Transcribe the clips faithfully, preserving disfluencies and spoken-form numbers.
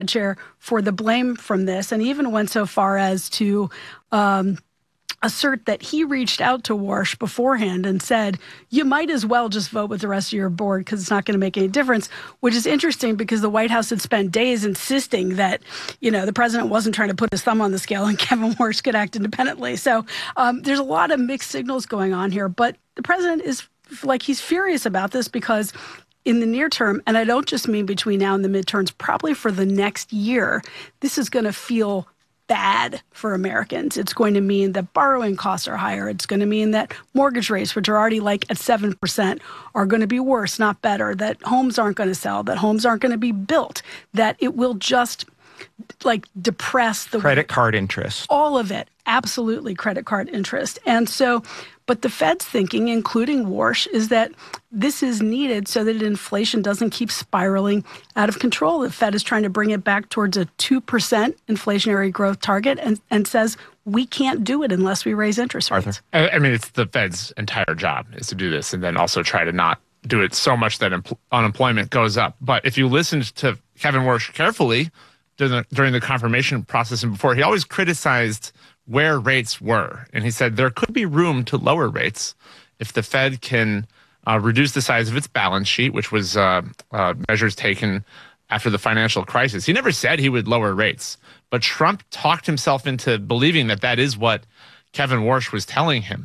chair for the blame from this, and even went so far as to um, assert that he reached out to Warsh beforehand and said, you might as well just vote with the rest of your board because it's not going to make any difference, which is interesting because the White House had spent days insisting that, you know, the president wasn't trying to put his thumb on the scale and Kevin Warsh could act independently. So um, there's a lot of mixed signals going on here, but the president is like, he's furious about this because in the near term, and I don't just mean between now and the midterms, probably for the next year, this is going to feel bad for Americans. It's going to mean that borrowing costs are higher. It's going to mean that mortgage rates, which are already like at seven percent, are going to be worse, not better, that homes aren't going to sell, that homes aren't going to be built, that it will just like depress the credit card interest. All of it. Absolutely credit card interest. And so, but the Fed's thinking, including Warsh, is that this is needed so that inflation doesn't keep spiraling out of control. The Fed is trying to bring it back towards a two percent inflationary growth target and, and says we can't do it unless we raise interest rates. Arthur? I mean, it's the Fed's entire job is to do this and then also try to not do it so much that empl- unemployment goes up. But if you listened to Kevin Warsh carefully during the, during the confirmation process and before, he always criticized where rates were. And he said there could be room to lower rates if the Fed can uh, reduce the size of its balance sheet, which was uh, uh, measures taken after the financial crisis. He never said he would lower rates, but Trump talked himself into believing that that is what Kevin Warsh was telling him.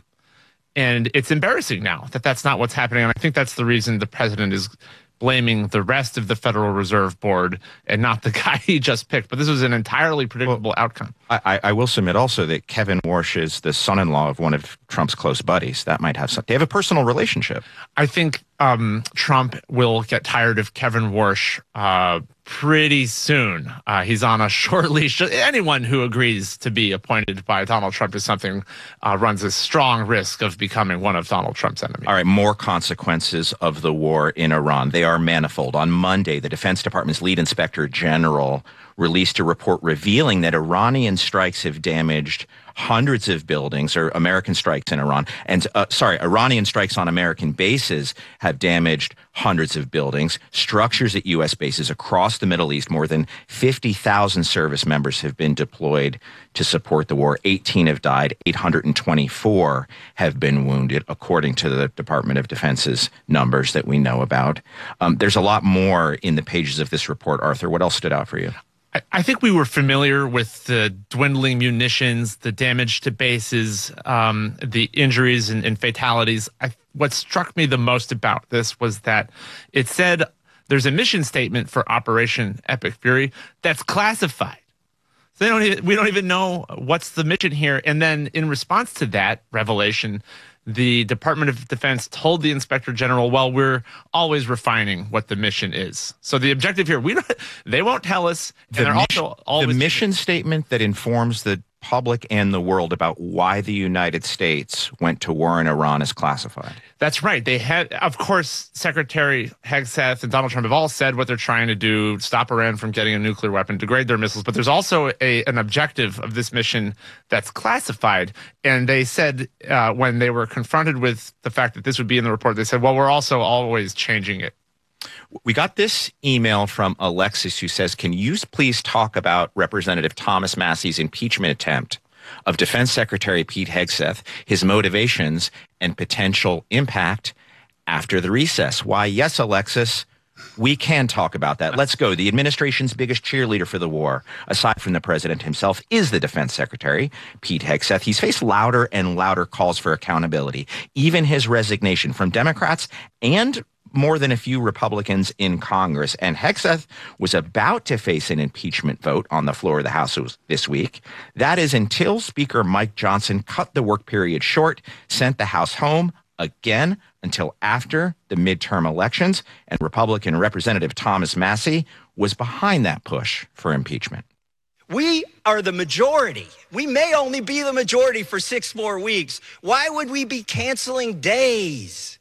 And it's embarrassing now that that's not what's happening. And I think that's the reason the president is blaming the rest of the Federal Reserve Board and not the guy he just picked. But this was an entirely predictable well, outcome. I, I will submit also that Kevin Warsh is the son-in-law of one of Trump's close buddies. That might have some. They have a personal relationship. I think um, Trump will get tired of Kevin Warsh uh, pretty soon. Uh, he's on a short leash. Anyone who agrees to be appointed by Donald Trump to something uh, runs a strong risk of becoming one of Donald Trump's enemies. All right, more consequences of the war in Iran. They are manifold. On Monday, the Defense Department's lead inspector general released a report revealing that Iranian strikes have damaged hundreds of buildings, or American strikes in Iran, and uh, sorry, Iranian strikes on American bases have damaged hundreds of buildings, structures at U S bases across the Middle East. More than fifty thousand service members have been deployed to support the war. eighteen have died. eight hundred twenty-four have been wounded, according to the Department of Defense's numbers that we know about. Um, there's a lot more in the pages of this report. Arthur, what else stood out for you? I think we were familiar with the dwindling munitions, the damage to bases, um, the injuries and, and fatalities. I, what struck me the most about this was that it said there's a mission statement for Operation Epic Fury that's classified. So they don't even, we don't even know what's the mission here. And then in response to that revelation, the Department of Defense told the Inspector General, well, we're always refining what the mission is. So the objective here, we don't, they won't tell us. And the they're mission, also always the mission statement that informs the public and the world about why the United States went to war in Iran is classified. That's right. They had, of course, Secretary Hegseth and Donald Trump have all said what they're trying to do, stop Iran from getting a nuclear weapon, degrade their missiles. But there's also a, an objective of this mission that's classified. And they said uh, when they were confronted with the fact that this would be in the report, they said, well, we're also always changing it. We got this email from Alexis who says, can you please talk about Representative Thomas Massie's impeachment attempt of Defense Secretary Pete Hegseth, his motivations and potential impact after the recess? Why, yes, Alexis, we can talk about that. Let's go. The administration's biggest cheerleader for the war, aside from the president himself, is the Defense Secretary, Pete Hegseth. He's faced louder and louder calls for accountability, even his resignation from Democrats and more than a few Republicans in Congress. And Hegseth was about to face an impeachment vote on the floor of the House this week. That is until Speaker Mike Johnson cut the work period short, sent the House home again until after the midterm elections, and Republican Representative Thomas Massie was behind that push for impeachment. We are the majority. We may only be the majority for six more weeks. Why would we be canceling days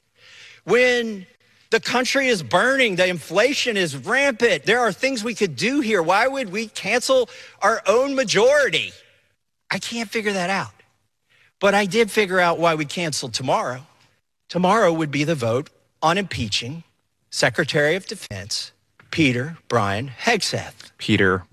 when the country is burning, the inflation is rampant? There are things we could do here. Why would we cancel our own majority? I can't figure that out. But I did figure out why we canceled tomorrow. Tomorrow would be the vote on impeaching Secretary of Defense Peter Brian Hegseth. Peter